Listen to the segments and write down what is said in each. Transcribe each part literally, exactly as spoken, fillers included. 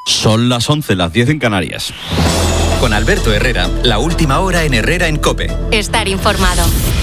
Son las once, las diez en Canarias. Con Alberto Herrera, la última hora en Herrera en COPE. Estar informado.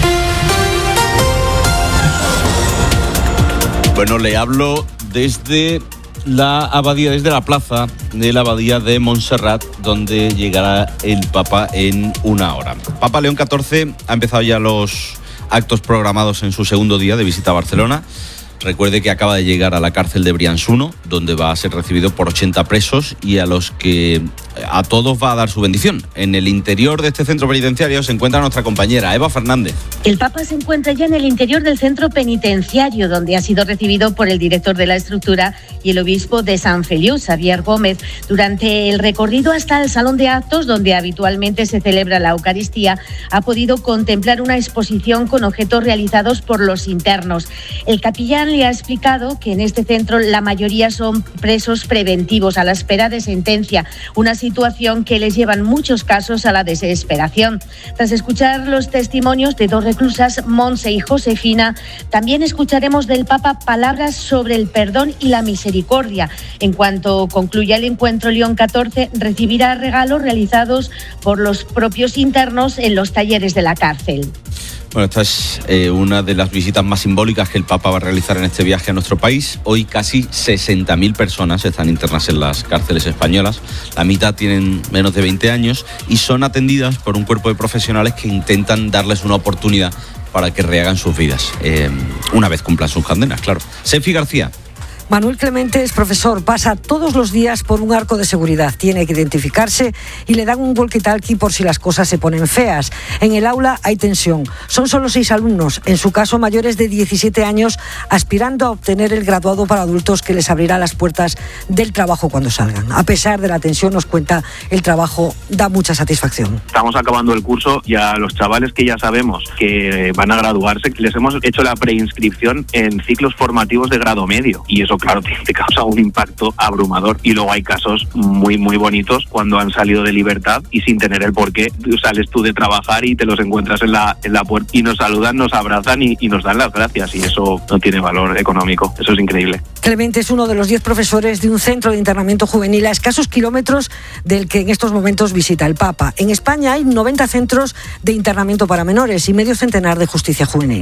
Bueno, le hablo desde la abadía, desde la plaza de la abadía de Montserrat, donde llegará el Papa en una hora. Papa León catorce ha empezado ya los actos programados en su segundo día de visita a Barcelona. Recuerde que acaba de llegar a la cárcel de Brians uno, donde va a ser recibido por ochenta presos y a los que a todos va a dar su bendición. En el interior de este centro penitenciario se encuentra nuestra compañera Eva Fernández. El Papa se encuentra ya en el interior del centro penitenciario, donde ha sido recibido por el director de la estructura y el obispo de San Feliu, Xavier Gómez. Durante el recorrido hasta el salón de actos, donde habitualmente se celebra la Eucaristía, ha podido contemplar una exposición con objetos realizados por los internos. El capellán le ha explicado que en este centro la mayoría son presos preventivos a la espera de sentencia, una situación que les lleva en muchos casos a la desesperación. Tras escuchar los testimonios de dos reclusas, Montse y Josefina, también escucharemos del Papa palabras sobre el perdón y la misericordia. En cuanto concluya el encuentro, León catorce recibirá regalos realizados por los propios internos en los talleres de la cárcel. Bueno, esta es eh, una de las visitas más simbólicas que el Papa va a realizar en este viaje a nuestro país. Hoy casi sesenta mil personas están internas en las cárceles españolas. La mitad tienen menos de veinte años y son atendidas por un cuerpo de profesionales que intentan darles una oportunidad para que rehagan sus vidas, eh, una vez cumplan sus condenas, claro. Sefi García. Manuel Clemente es profesor, pasa todos los días por un arco de seguridad, tiene que identificarse y le dan un walkie-talkie por si las cosas se ponen feas. En el aula hay tensión, son solo seis alumnos, en su caso mayores de diecisiete años, aspirando a obtener el graduado para adultos que les abrirá las puertas del trabajo cuando salgan. A pesar de la tensión, nos cuenta, el trabajo da mucha satisfacción. Estamos acabando el curso y a los chavales que ya sabemos que van a graduarse, les hemos hecho la preinscripción en ciclos formativos de grado medio y eso, claro, te causa un impacto abrumador. Y luego hay casos muy, muy bonitos cuando han salido de libertad y sin tener el porqué, sales tú de trabajar y te los encuentras en la, en la puerta y nos saludan, nos abrazan y, y nos dan las gracias, y eso no tiene valor económico. Eso es increíble. Clemente es uno de los diez profesores de un centro de internamiento juvenil a escasos kilómetros del que en estos momentos visita el Papa. En España hay noventa centros de internamiento para menores y medio centenar de justicia juvenil.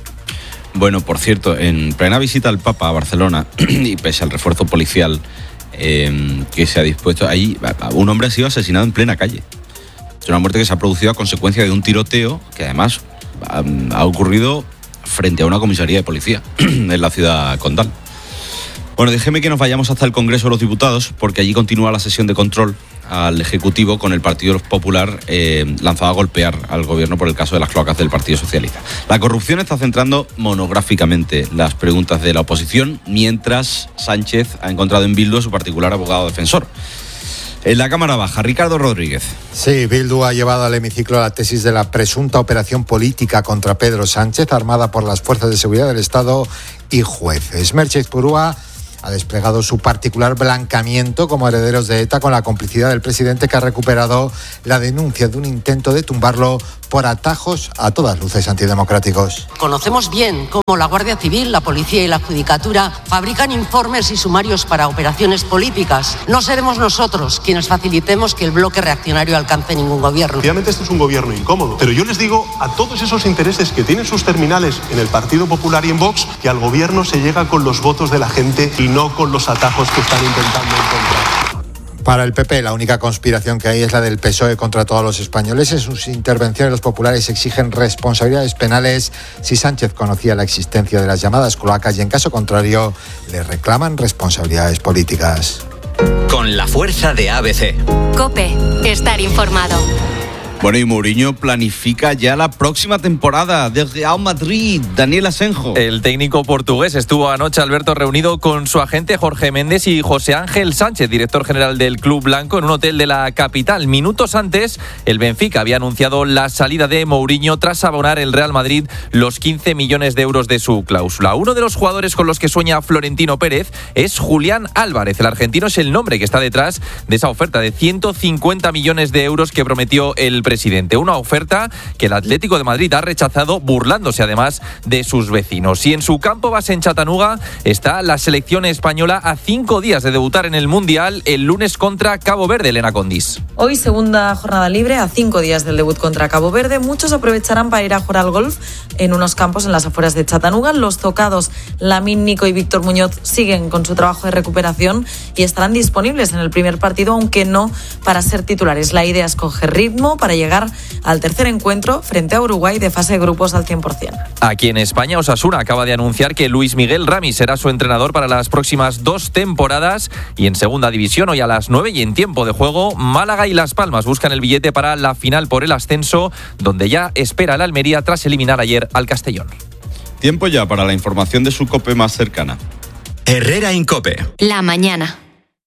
Bueno, por cierto, en plena visita al Papa a Barcelona, y pese al refuerzo policial eh, que se ha dispuesto, ahí un hombre ha sido asesinado en plena calle. Es una muerte que se ha producido a consecuencia de un tiroteo que además ha, ha ocurrido frente a una comisaría de policía en la ciudad condal. Bueno, déjeme que nos vayamos hasta el Congreso de los Diputados, porque allí continúa la sesión de control al Ejecutivo con el Partido Popular eh, lanzado a golpear al Gobierno por el caso de las cloacas del Partido Socialista. La corrupción está centrando monográficamente las preguntas de la oposición, mientras Sánchez ha encontrado en Bildu a su particular abogado defensor. En la Cámara Baja, Ricardo Rodríguez. Sí, Bildu ha llevado al hemiciclo la tesis de la presunta operación política contra Pedro Sánchez, armada por las fuerzas de seguridad del Estado y jueces. Merche Purúa ha desplegado su particular blancamiento como herederos de ETA con la complicidad del presidente, que ha recuperado la denuncia de un intento de tumbarlo por atajos a todas luces antidemocráticos. Conocemos bien cómo la Guardia Civil, la Policía y la Judicatura fabrican informes y sumarios para operaciones políticas. No seremos nosotros quienes facilitemos que el bloque reaccionario alcance ningún gobierno. Obviamente este es un gobierno incómodo, pero yo les digo a todos esos intereses que tienen sus terminales en el Partido Popular y en Vox, que al gobierno se llega con los votos de la gente y no con los atajos que están intentando encontrar. Para el P P, la única conspiración que hay es la del P S O E contra todos los españoles. En sus intervenciones, los populares exigen responsabilidades penales si Sánchez conocía la existencia de las llamadas cloacas, y en caso contrario le reclaman responsabilidades políticas. Con la fuerza de A B C. COPE, estar informado. Bueno, y Mourinho planifica ya la próxima temporada de Real Madrid. Daniel Asenjo. El técnico portugués estuvo anoche, Alberto, reunido con su agente Jorge Méndez y José Ángel Sánchez, director general del Club Blanco, en un hotel de la capital. Minutos antes, el Benfica había anunciado la salida de Mourinho tras abonar el Real Madrid los quince millones de euros de su cláusula. Uno de los jugadores con los que sueña Florentino Pérez es Julián Álvarez. El argentino es el nombre que está detrás de esa oferta de ciento cincuenta millones de euros que prometió el presidente. Una oferta que el Atlético de Madrid ha rechazado, burlándose además de sus vecinos. Y en su campo base en Chattanooga está la selección española a cinco días de debutar en el Mundial el lunes contra Cabo Verde. Elena Condis. Hoy segunda jornada libre a cinco días del debut contra Cabo Verde. Muchos aprovecharán para ir a jugar al golf en unos campos en las afueras de Chattanooga. Los tocados Lamine, Nico y Víctor Muñoz siguen con su trabajo de recuperación y estarán disponibles en el primer partido, aunque no para ser titulares. La idea es coger ritmo para llegar al tercer encuentro frente a Uruguay de fase de grupos al cien por ciento. Aquí en España, Osasuna acaba de anunciar que Luis Miguel Ramis será su entrenador para las próximas dos temporadas. Y en segunda división, hoy a las nueve y en tiempo de juego, Málaga y Las Palmas buscan el billete para la final por el ascenso, donde ya espera el Almería tras eliminar ayer al Castellón. Tiempo ya para la información de su COPE más cercana. Herrera Incope. La mañana.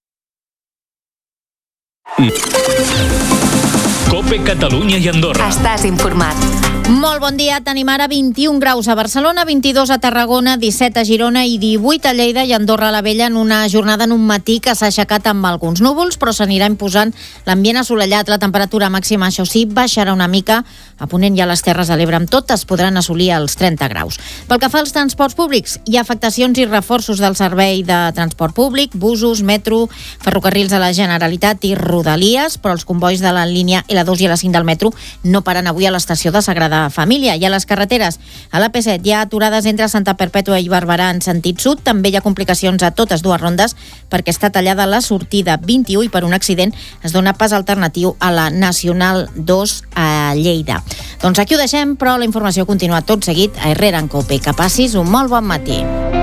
COPE Catalunya i Andorra. Estàs informat. Molt bon dia. Tenim ara vint-i-un graus a Barcelona, vint-i-dos a Tarragona, disset a Girona i divuit a Lleida i Andorra la Vella, en una jornada en un matí que s'ha aixecat amb alguns núvols, però s'anirà imposant l'ambient assolellat. La temperatura màxima, això sí, baixarà una mica. A Ponent i a les Terres de l'Ebre amb totes podran assolir els trenta graus. Pel que fa als transports públics, hi ha afectacions i reforços del servei de transport públic, busos, metro, ferrocarrils de la Generalitat i Rodalies, però els combois de la línia L dos i L cinc del metro no paren avui a l'estació de Sagrada Família. I a les carreteres, a la P set hi ha aturades entre Santa Perpètua i Barberà en sentit sud. També hi ha complicacions a totes dues rondes perquè està tallada la sortida vint-i-u i per un accident es dona pas alternatiu a la Nacional dos a Lleida. Doncs aquí ho deixem, però la informació continua tot seguit a Herrera en COPE. Que passis un molt bon matí.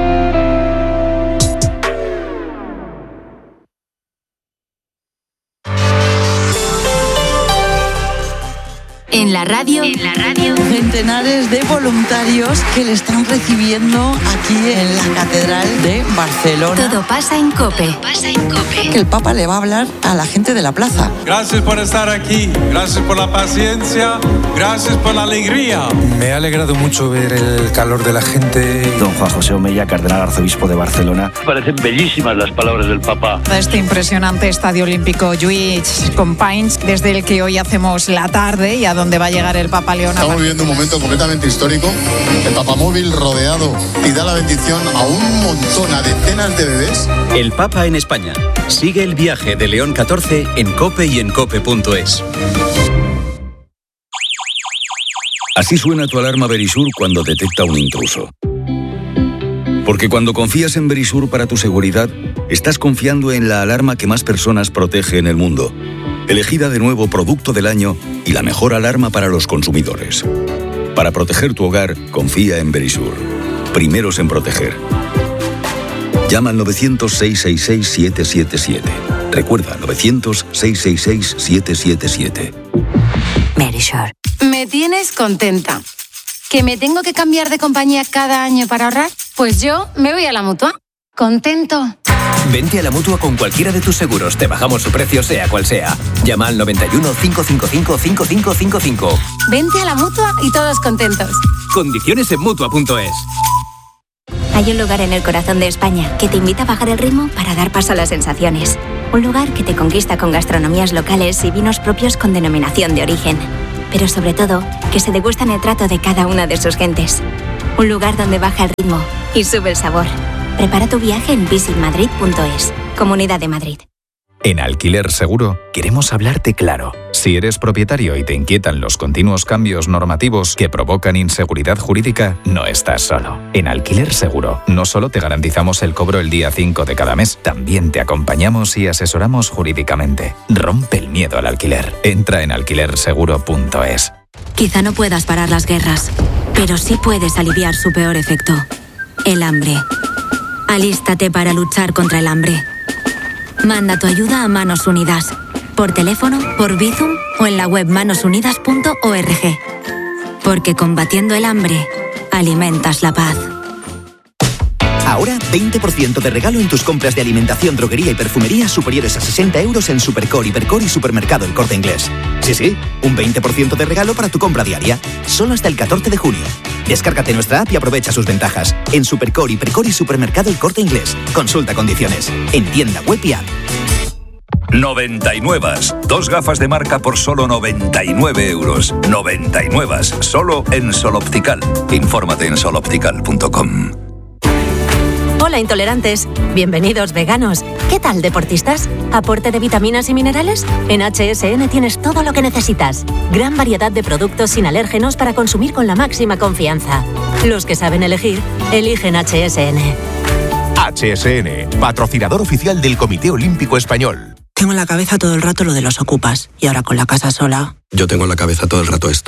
En la radio, en la radio, centenares de voluntarios que le están recibiendo aquí en la Catedral de Barcelona. Todo pasa en COPE. Todo pasa en COPE. Que el Papa le va a hablar a la gente de la plaza. Gracias por estar aquí, gracias por la paciencia, gracias por la alegría. Me ha alegrado mucho ver el calor de la gente. Don Juan José Omeya, cardenal arzobispo de Barcelona. Parecen bellísimas las palabras del Papa. Este impresionante Estadio Olímpico Lluís Companys, desde el que hoy hacemos la tarde y a donde va a llegar el Papa León. Estamos viviendo un momento completamente histórico. El Papamóvil rodeado y da la bendición a un montón, a decenas de bebés. El Papa en España. Sigue el viaje de León catorce en COPE y en cope punto es. Así suena tu alarma Verisur cuando detecta un intruso. Porque cuando confías en Verisur para tu seguridad, estás confiando en la alarma que más personas protege en el mundo. Elegida de nuevo Producto del Año y la mejor alarma para los consumidores. Para proteger tu hogar, confía en Verisur. Primeros en proteger. Llama al novecientos, seiscientos sesenta y seis, siete siete siete. Recuerda, novecientos, seiscientos sesenta y seis, siete siete siete. Verisur. Me tienes contenta. ¿Que me tengo que cambiar de compañía cada año para ahorrar? Pues yo me voy a la Mutua. Contento. Vente a la Mutua con cualquiera de tus seguros. Te bajamos su precio, sea cual sea. Llama al noventa y uno, cincuenta y cinco, cincuenta y cinco cincuenta y cinco. Vente a la Mutua y todos contentos. Condiciones en Mutua punto es. Hay un lugar en el corazón de España que te invita a bajar el ritmo para dar paso a las sensaciones. Un lugar que te conquista con gastronomías locales y vinos propios con denominación de origen. Pero sobre todo, que se degustan el trato de cada una de sus gentes. Un lugar donde baja el ritmo y sube el sabor. Prepara tu viaje en visit madrid punto es. Comunidad de Madrid. En Alquiler Seguro queremos hablarte claro. Si eres propietario y te inquietan los continuos cambios normativos que provocan inseguridad jurídica, no estás solo. En Alquiler Seguro no solo te garantizamos el cobro el día cinco de cada mes, también te acompañamos y asesoramos jurídicamente. Rompe el miedo al alquiler. Entra en alquiler seguro punto es. Quizá no puedas parar las guerras, pero sí puedes aliviar su peor efecto: el hambre. Alístate para luchar contra el hambre. Manda tu ayuda a Manos Unidas, por teléfono, por Bizum o en la web manos unidas punto org. Porque combatiendo el hambre, alimentas la paz. Ahora, veinte por ciento de regalo en tus compras de alimentación, droguería y perfumería superiores a sesenta euros en Supercore, Hipercor y Supermercado El Corte Inglés. Sí, sí, un veinte por ciento de regalo para tu compra diaria. Solo hasta el catorce de junio. Descárgate nuestra app y aprovecha sus ventajas. En Supercore, Hipercor y Supermercado El Corte Inglés. Consulta condiciones. En tienda web y app. noventa y nueve. Dos gafas de marca por solo noventa y nueve euros. noventa y nueve. Solo en Sol Optical. Infórmate en sol optical punto com. Hola intolerantes, bienvenidos veganos. ¿Qué tal deportistas? ¿Aporte de vitaminas y minerales? En H S N tienes todo lo que necesitas. Gran variedad de productos sin alérgenos para consumir con la máxima confianza. Los que saben elegir, eligen H S N. H S N, patrocinador oficial del Comité Olímpico Español. Tengo en la cabeza todo el rato lo de los ocupas y ahora con la casa sola. Yo tengo en la cabeza todo el rato esto.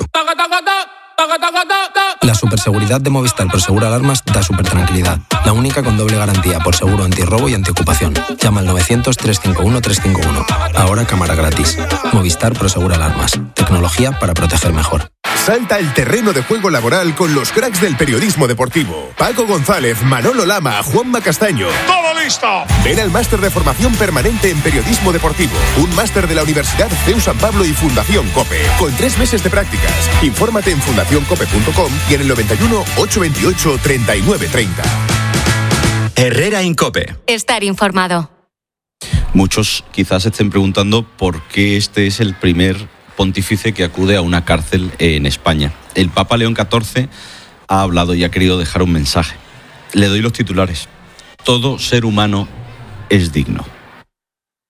La superseguridad de Movistar Prosegur Alarmas da súper tranquilidad. La única con doble garantía por seguro antirrobo y antiocupación. Llama al novecientos, trescientos cincuenta y uno, trescientos cincuenta y uno. Ahora cámara gratis. Movistar Prosegur Alarmas. Tecnología para proteger mejor. Salta al terreno de juego laboral con los cracks del periodismo deportivo. Paco González, Manolo Lama, Juanma Castaño. ¡Todo listo! Ven al máster de formación permanente en periodismo deportivo. Un máster de la Universidad C E U San Pablo y Fundación COPE. Con tres meses de prácticas. Infórmate en fundación cope punto com y en el noventa y uno, ochocientos veintiocho, treinta y nueve treinta. Herrera Incope. Estar informado. Muchos quizás estén preguntando por qué este es el primer pontífice que acude a una cárcel en España. El Papa León catorce ha hablado y ha querido dejar un mensaje. Le doy los titulares. Todo ser humano es digno.